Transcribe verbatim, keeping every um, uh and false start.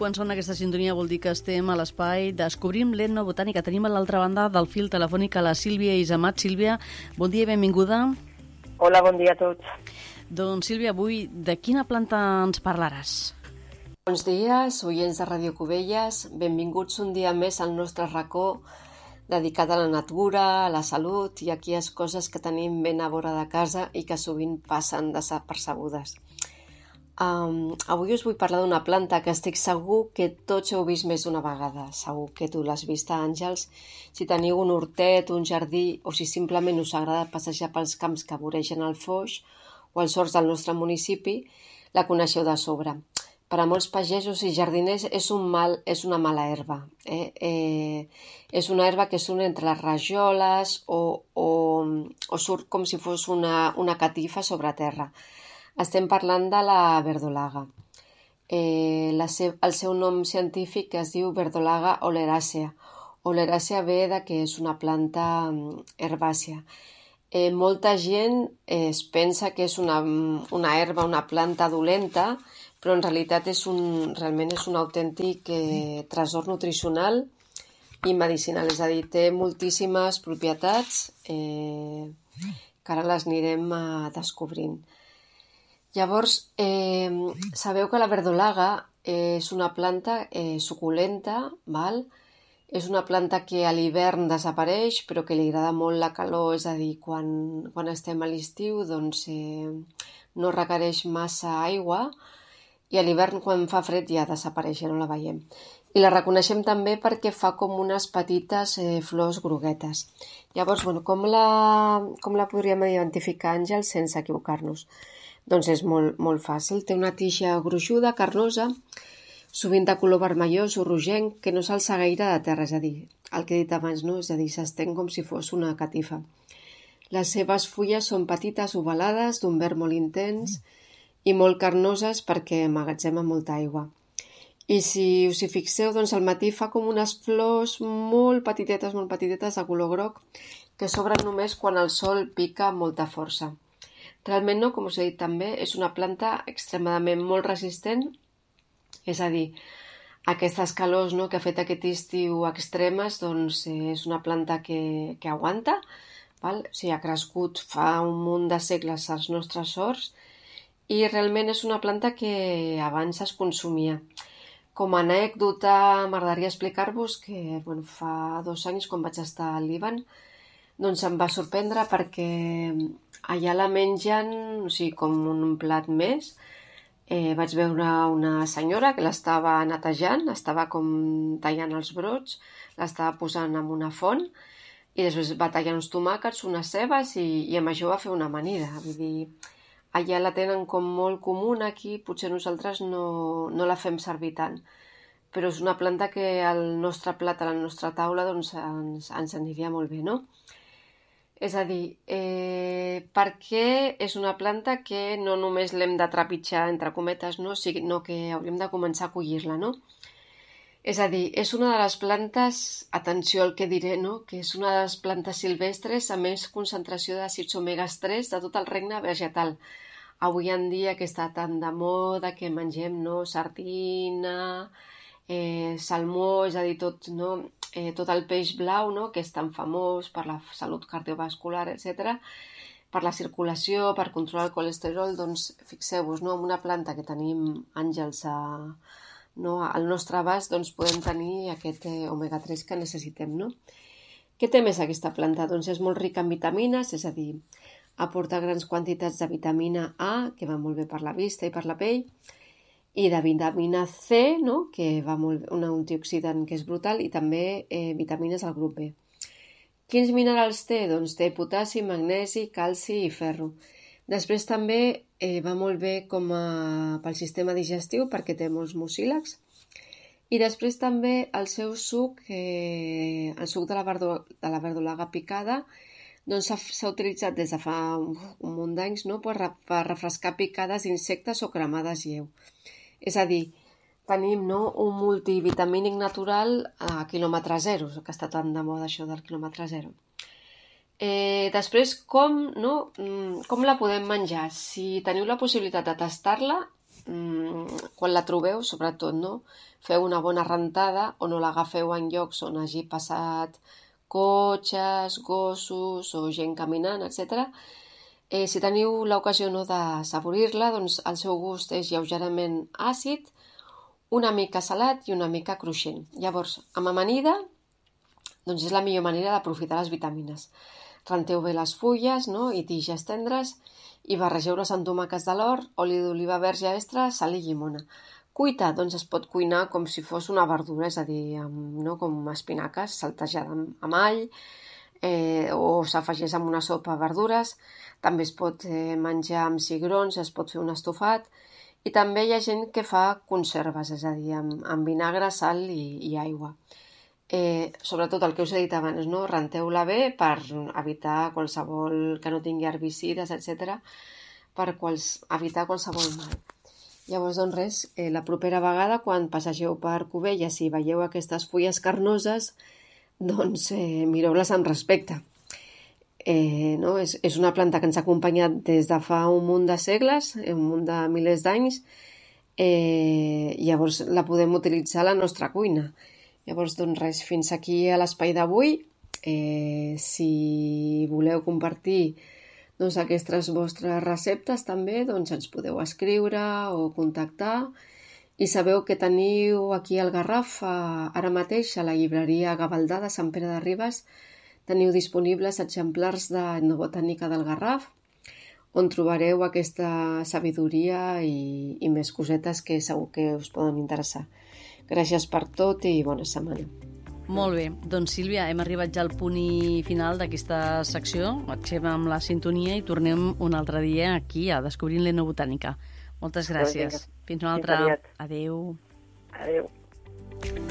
quan sona aquesta sintonia vol dir que estem a l'espai Descobrim l'Etnobotànica. Tenim a l'altra banda del fil telefònic a la Sílvia Isemat. Sílvia, bon dia i benvinguda. Hola, bon dia a tots. Doncs Sílvia, avui de quina planta ens parlaràs? Bons dies, oients de Ràdio Cubelles. Benvinguts un dia més al nostre racó dedicat a la natura, a la salut i a aquelles coses que tenim ben a vora de casa i que sovint passen desapercebudes. Um, avui us vull parlar d'una planta que estic segur que tots heu vist més d'una vegada. Segur que tu l'has vista, Àngels. Si teniu un hortet, un jardí o si simplement us agrada passejar pels camps que voregen el Foix o els horts del nostre municipi, la coneixeu de sobre. Per a molts pagesos i jardiners és, un mal, és una mala herba. Eh? Eh, és una herba que surt entre les rajoles o, o, o surt com si fos una, una catifa sobre terra. Estem parlant de la verdolaga. Eh, la seu, el seu nom científic es diu verdolaga oleracea. Oleracea ve de que és una planta herbàcia. Eh, molta gent eh, es pensa que és una, una herba, una planta dolenta, però en realitat és un, realment és un autèntic eh, tresor nutricional i medicinal. És a dir, té moltíssimes propietats eh, que ara les anirem eh, descobrint. Llavors, eh, sabeu que la verdolaga és una planta eh, suculenta, val? És una planta que a l'hivern desapareix, però que li agrada molt la calor, és a dir, quan, quan estem a l'estiu doncs, eh, no requereix massa aigua i a l'hivern quan fa fred ja desapareix, ja no la veiem. I la reconeixem també perquè fa com unes petites eh, flors groguetes. Llavors, bueno, com la, com la podríem identificar, Àngel, sense equivocar-nos? Doncs és molt, molt fàcil. Té una tija gruixuda, carnosa, sovint de color vermellós o rogenc, que no s'alça gaire de terra, és a dir, el que he dit abans, no? És a dir, s'estén com si fos una catifa. Les seves fulles són petites, ovalades, d'un verd molt intens i molt carnoses perquè emmagatzema molta aigua. I si us hi fixeu, doncs al matí fa com unes flors molt petitetes, molt petitetes, de color groc, que s'obren només quan el sol pica amb molta força. Realment no, com us he dit també, és una planta extremadament molt resistent, és a dir, aquestes calors no, que ha fet aquest estiu extremes, doncs és una planta que, que aguanta, val? O sigui, ha crescut fa un munt de segles als nostres horts i realment és una planta que abans es consumia. Com a anècdota, m'agradaria explicar-vos que bueno, fa dos anys, quan vaig estar al Líban, doncs em va sorprendre perquè allà la mengen, o sigui, com un plat més. Eh, vaig veure una senyora que l'estava netejant, estava com tallant els brots, l'estava posant en una font i després va tallar uns tomàquets, unes cebes i, i amb això va fer una amanida. Vull dir, allà la tenen com molt comuna, aquí potser nosaltres no, no la fem servir tant. Però és una planta que al nostre plat, a la nostra taula, doncs ens, ens aniria molt bé, no? És a dir, eh, per què és una planta que no només l'hem de trepitjar, entre cometes, no? Sinó que hauríem de començar a collir-la, no? És a dir, és una de les plantes, atenció al que diré, no? Que és una de les plantes silvestres amb més concentració d'àcids omegas tres de tot el regne vegetal. Avui en dia que està tan de moda que mengem no? Sardina, eh, salmó, és a dir, tot, no? Eh, tot el peix blau, no? Que és tan famós per la salut cardiovascular, etcètera, per la circulació, per controlar el colesterol, doncs fixeu-vos, no? Amb una planta que tenim, Àngels, a, no? al nostre abast, doncs podem tenir aquest eh, omega tres que necessitem, no? Què té més aquesta planta? Doncs és molt rica en vitamines, és a dir, aporta grans quantitats de vitamina A, que va molt bé per la vista i per la pell, i de vitamina C, no? Que va molt, un antioxidant que és brutal, i també eh, vitamines del grup B. Quins minerals té? Doncs té potassi, magnesi, calci i ferro. Després també eh, va molt bé com a, pel sistema digestiu perquè té molts mucílags. I després també el seu suc, eh, el suc de la, verdo, de la verdolaga picada, doncs s'ha utilitzat des de fa un, un munt d'anys no? per, per refrescar picades d'insectes o cremades lleu. És a dir, tenim no, un multivitamínic natural a quilòmetre zero, que està tan de moda això del quilòmetre zero. Eh, després, com, no, com la podem menjar? Si teniu la possibilitat de tastar-la, quan la trobeu, sobretot, no? Feu una bona rentada o no l'agafeu en llocs on hagi passat cotxes, gossos o gent caminant, etcètera. Eh, si teniu l'ocasió no, de saborir-la, doncs el seu gust és lleugerament àcid, una mica salat i una mica cruixent. Llavors, amb amanida, doncs és la millor manera d'aprofitar les vitamines. Renteu bé les fulles, no?, i tiges tendres i barregeu-les amb tomàquets de l'hort, oli d'oliva verge extra, sal i llimona. Cuita, doncs es pot cuinar com si fos una verdura, és a dir, amb, no, com espinaques, saltejada amb, amb all, eh, o s'afegeix amb una sopa verdures. També es pot eh, menjar amb cigrons, es pot fer un estofat. I també hi ha gent que fa conserves, és a dir, amb, amb vinagre, sal i, i aigua. Eh, sobretot el que us he dit abans, no? Renteu-la bé per evitar qualsevol que no tingui herbicides, etcètera, per quals, evitar qualsevol mal. Llavors, doncs res, eh, la propera vegada, quan passegeu per Cubelles i veieu aquestes fulles carnoses, doncs eh, mireu-les amb respecte. Eh, no? és, és una planta que ens ha acompanyat des de fa un munt de segles, un munt de milers d'anys, eh, llavors la podem utilitzar a la nostra cuina. Llavors, doncs res, fins aquí a l'espai d'avui. Eh, si voleu compartir doncs, aquestes vostres receptes també, doncs ens podeu escriure o contactar. I sabeu que teniu aquí al Garraf, ara mateix, a la llibreria Gavaldà de Sant Pere de Ribes, teniu disponibles exemplars d'Etnobotànica del Garraf, on trobareu aquesta sabidoria i, i més cosetes que segur que us poden interessar. Gràcies per tot i bona setmana. Molt bé. Doncs, Sílvia, hem arribat ja al punt final d'aquesta secció. Marxem amb la sintonia i tornem un altre dia aquí a Descobrint l'Etnobotànica. Moltes gràcies. Fins una altra. Fins aviat. Adéu. Adéu.